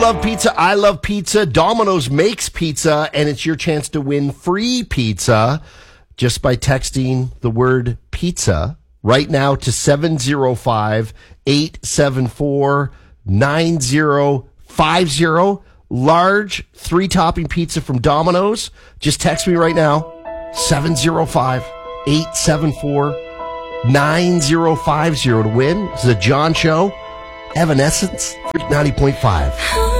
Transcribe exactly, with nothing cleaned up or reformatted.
Love pizza. I love pizza. Domino's makes pizza, and it's your chance to win free pizza just by texting the word pizza right now to seven zero five, eight seven four, nine zero five zero. Large three-topping pizza from Domino's. Just text me right now, seven zero five, eight seven four, nine zero five zero to win. This is a John Show. Evanescence, ninety point five.